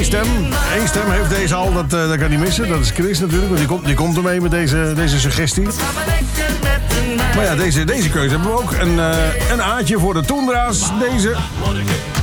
Eén stem heeft deze al, dat kan niet missen. Dat is Chris natuurlijk, want die komt ermee met deze suggestie. Maar ja, deze keuze hebben we ook. Een A'tje voor de Toendra's. Deze